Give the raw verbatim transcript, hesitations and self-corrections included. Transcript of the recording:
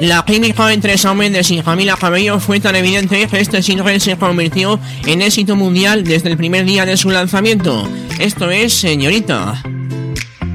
La química entre Shawn Mendes y Camila Cabello fue tan evidente que este single se convirtió en éxito mundial desde el primer día de su lanzamiento. Esto es Señorita.